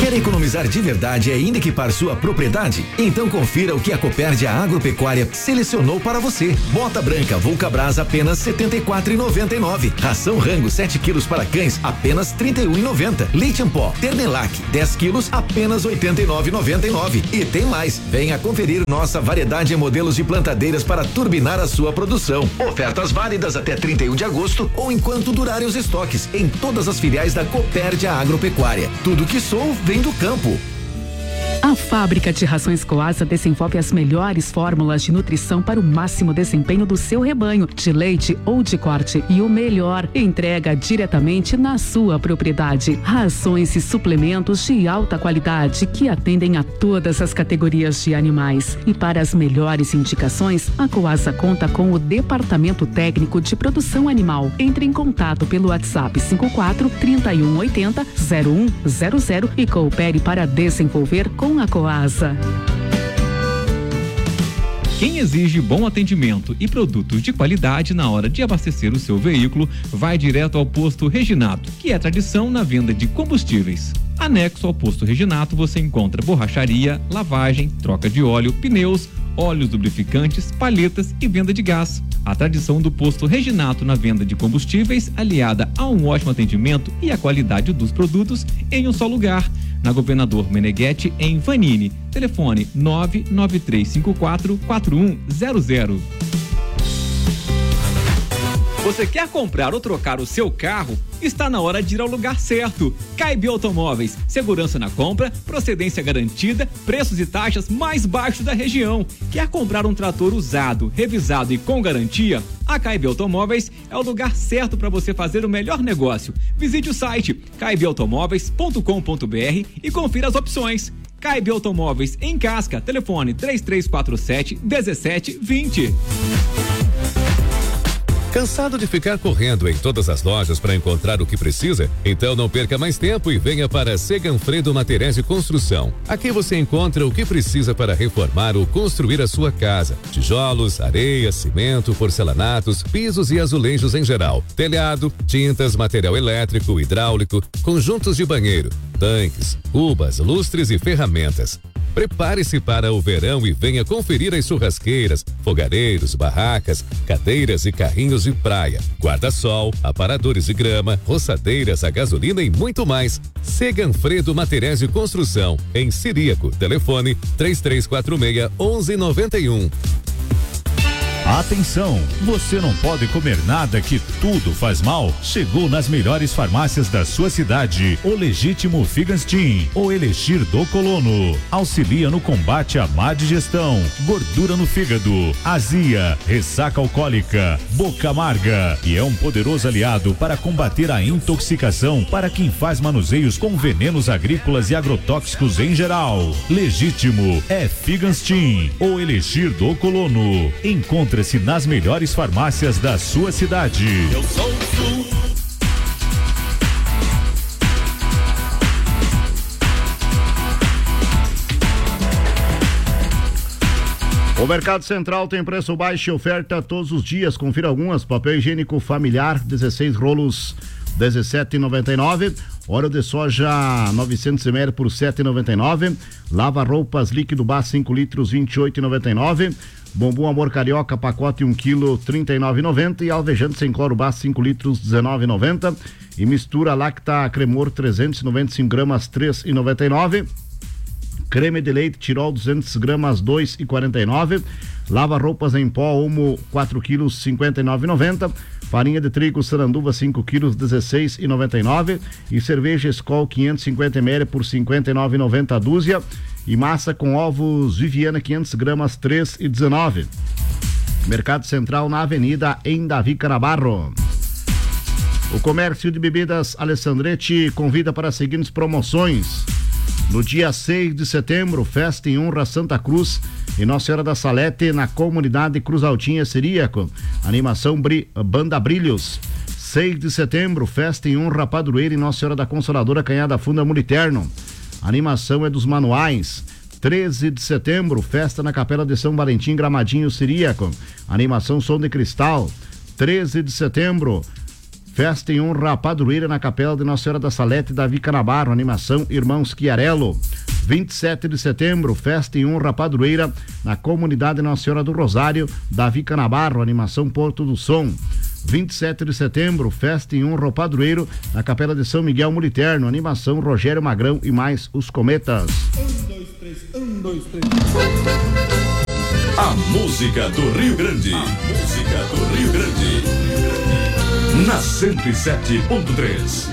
Quer economizar de verdade e ainda equipar sua propriedade? Então confira o que a Copérdia Agropecuária selecionou para você. Bota branca Vulcabras apenas R$ 74,99. Ração Rango 7 quilos para cães apenas R$ 31,90. Leite em pó Ternelac 10 quilos apenas R$ 89,99. E tem mais. Venha conferir nossa variedade em modelos de plantadeiras para turbinar a sua produção. Ofertas válidas até 31 de agosto ou enquanto durarem os estoques em todas as filiais da Copérdia Agropecuária. Tudo que sou vem do campo. A fábrica de rações Coasa desenvolve as melhores fórmulas de nutrição para o máximo desempenho do seu rebanho, de leite ou de corte. E o melhor, entrega diretamente na sua propriedade. Rações e suplementos de alta qualidade que atendem a todas as categorias de animais. E para as melhores indicações, a Coasa conta com o Departamento Técnico de Produção Animal. Entre em contato pelo WhatsApp 54 3180 0100 e coopere para desenvolver com a Coasa. Quem exige bom atendimento e produtos de qualidade na hora de abastecer o seu veículo vai direto ao Posto Reginato, que é tradição na venda de combustíveis. Anexo ao Posto Reginato você encontra borracharia, lavagem, troca de óleo, pneus, óleos lubrificantes, palhetas e venda de gás. A tradição do Posto Reginato na venda de combustíveis, aliada a um ótimo atendimento e a qualidade dos produtos em um só lugar. Na Governador Meneghetti, em Vanini. Telefone 99354-4100. Você quer comprar ou trocar o seu carro? Está na hora de ir ao lugar certo. Caib Automóveis, segurança na compra, procedência garantida, preços e taxas mais baixos da região. Quer comprar um trator usado, revisado e com garantia? A Caib Automóveis é o lugar certo para você fazer o melhor negócio. Visite o site caibautomóveis.com.br e confira as opções. Caib Automóveis em Casca, telefone 3347-1720. Cansado de ficar correndo em todas as lojas para encontrar o que precisa? Então não perca mais tempo e venha para Seganfredo Materiais de Construção. Aqui você encontra o que precisa para reformar ou construir a sua casa: tijolos, areia, cimento, porcelanatos, pisos e azulejos em geral, telhado, tintas, material elétrico, hidráulico, conjuntos de banheiro, tanques, cubas, lustres e ferramentas. Prepare-se para o verão e venha conferir as churrasqueiras, fogareiros, barracas, cadeiras e carrinhos de praia, guarda-sol, aparadores de grama, roçadeiras a gasolina e muito mais. Seganfredo Materiais de Construção, em Ciríaco. Telefone 3346-1191. Atenção, você não pode comer nada que tudo faz mal? Chegou nas melhores farmácias da sua cidade o Legítimo Figanstin, o Elixir do Colono. Auxilia no combate à má digestão, gordura no fígado, azia, ressaca alcoólica, boca amarga, e é um poderoso aliado para combater a intoxicação para quem faz manuseios com venenos agrícolas e agrotóxicos em geral. Legítimo é Figanstin, o Elixir do Colono. Encontre-se nas melhores farmácias da sua cidade. Eu sou o Sul. O Mercado Central tem preço baixo e oferta todos os dias. Confira algumas: papel higiênico familiar 16 rolos 17,99. Óleo de soja 900 ml por 7,99. Lava roupas líquido bar 5 litros 28,99. Bombom Amor Carioca, pacote 1 kg, 39,90. E alvejante sem cloro bar 5 litros, 19,90. E mistura Lacta Cremor 395 gramas, 3,99. Creme de leite Tirol 200 gramas, 2,49. Lava roupas em pó Omo 4 quilos, 59,90. Farinha de trigo Saranduva 5 quilos, 16,99. E cerveja Skol 550 ml por 59,90 a dúzia. E massa com ovos Viviana 500 gramas, 3,19. Mercado Central na Avenida em Davi Canabarro. O comércio de bebidas Alessandretti convida para as seguintes promoções. No dia 6 de setembro, festa em honra a Santa Cruz e Nossa Senhora da Salete na comunidade Cruz Altinha Ciríaco. Animação Banda Brilhos. 6 de setembro, festa em honra a Padroeira e Nossa Senhora da Consoladora Canhada Funda Muliterno. Animação é dos manuais. 13 de setembro, festa na Capela de São Valentim, Gramadinho Ciríaco. Animação Som de Cristal. 13 de setembro, Festa em honra à padroeira na Capela de Nossa Senhora da Salete, Davi Canabarro, animação Irmãos Chiarello. 27 de setembro, festa em honra à padroeira na comunidade Nossa Senhora do Rosário, Davi Canabarro, animação Porto do Som. 27 de setembro, festa em honra ao padroeiro na Capela de São Miguel Muliterno, animação Rogério Magrão e mais os Cometas. 1, 2, 3. A música do Rio Grande. A música do Rio Grande. Na 107.3.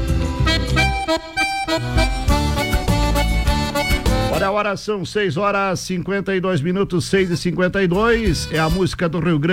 Olha a hora, são 6 horas 52 minutos, 6h52. É a música do Rio Grande.